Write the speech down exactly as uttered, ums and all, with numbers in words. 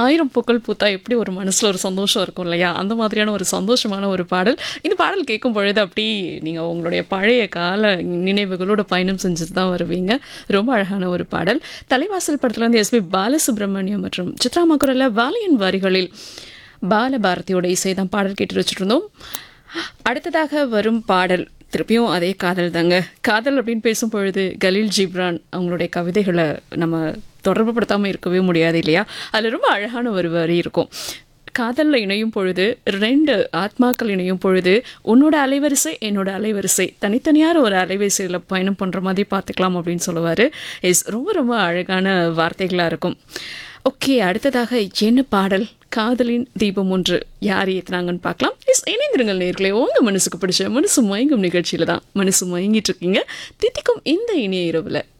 ஆயிரம் பூக்கள் பூத்தா எப்படி ஒரு மனசில் ஒரு சந்தோஷம் இருக்கும் இல்லையா? அந்த மாதிரியான ஒரு சந்தோஷமான ஒரு பாடல். இந்த பாடல் கேட்கும் பொழுது அப்படி நீங்கள் உங்களுடைய பழைய கால நினைவுகளோட பயணம் செஞ்சுட்டு தான் வருவீங்க. ரொம்ப அழகான ஒரு பாடல். தலைவாசல் படத்தில் வந்து எஸ்பி பாலசுப்ரமணியம் மற்றும் சித்ராமா குரலில் வாலியன் வரிகளில் பாலபாரதியோட இசை தான் பாடல் கேட்டு வச்சுட்டு இருந்தோம். அடுத்ததாக வரும் பாடல் திருப்பியும் அதே காதல் தாங்க. காதல் அப்படின்னு பேசும் பொழுது கலீல் ஜிப்ரான் அவங்களுடைய கவிதைகளை நம்ம தொடர்பு படுத்தாமல் இருக்கவே முடியாது இல்லையா? அதில் ரொம்ப அழகான ஒரு வரி இருக்கும். காதலில் இணையும் பொழுது ரெண்டு ஆத்மாக்கள் இணையும் பொழுது உன்னோட அலைவரிசை என்னோட அலைவரிசை தனித்தனியார் ஒரு அலைவரிசையில் பயணம் பண்ணுற மாதிரி பார்த்துக்கலாம் அப்படின்னு சொல்லுவார். இஸ் ரொம்ப ரொம்ப அழகான வார்த்தைகளாக இருக்கும். ஓகே, அடுத்ததாக என்ன பாடல்? காதலின் தீபம் ஒன்று யார் ஏற்றுனாங்கன்னு பார்க்கலாம். இஸ் இணைந்திருங்கள் நேர்களே. உங்கள் மனசுக்கு பிடிச்ச மனசு மயங்கும் நிகழ்ச்சியில் தான் மனசு மயங்கிட்டு இருக்கீங்க. தித்திக்கும் இந்த இனிய இரவில்